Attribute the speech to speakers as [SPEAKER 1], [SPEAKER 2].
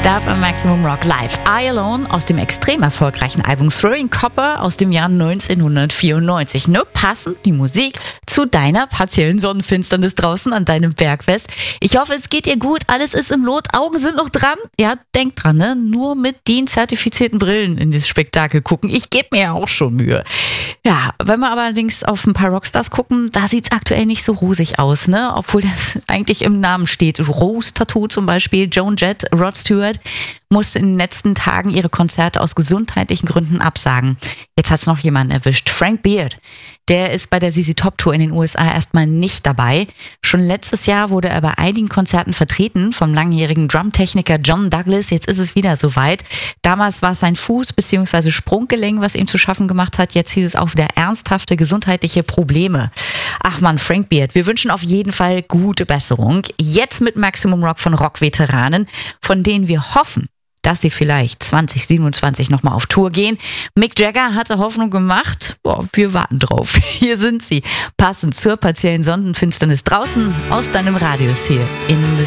[SPEAKER 1] Da beim Maximum Rock Live. I Alone aus dem extrem erfolgreichen Album Throwing Copper aus dem Jahr 1994. Nur passend die Musik zu deiner partiellen Sonnenfinsternis draußen an deinem Bergfest. Ich hoffe, es geht dir gut, alles ist im Lot, Augen sind noch dran. Ja, denk dran, ne? Nur mit DIN-zertifizierten Brillen in das Spektakel gucken. Ich gebe mir ja auch schon Mühe. Ja, wenn wir aber allerdings auf ein paar Rockstars gucken, da sieht's aktuell nicht so rosig aus, ne? Obwohl das eigentlich im Namen steht. Rose Tattoo zum Beispiel, Joan Jett, Rod Stewart musste in den letzten Tagen ihre Konzerte aus gesundheitlichen Gründen absagen. Jetzt hat's noch jemanden erwischt. Frank Beard. Der ist bei der ZZ Top Tour in den USA erstmal nicht dabei. Schon letztes Jahr wurde er bei einigen Konzerten vertreten vom langjährigen Drumtechniker John Douglas. Jetzt ist es wieder soweit. Damals war es sein Fuß bzw. Sprunggelenk, was ihm zu schaffen gemacht hat. Jetzt hieß es auch wieder ernsthafte gesundheitliche Probleme. Ach man, Frank Beard, wir wünschen auf jeden Fall gute Besserung. Jetzt mit Maximum Rock von Rock-Veteranen, von denen wir hoffen, dass sie vielleicht 2027 nochmal auf Tour gehen. Mick Jagger hatte Hoffnung gemacht. Boah, wir warten drauf. Hier sind sie, passend zur partiellen Sonnenfinsternis draußen aus deinem Radius hier in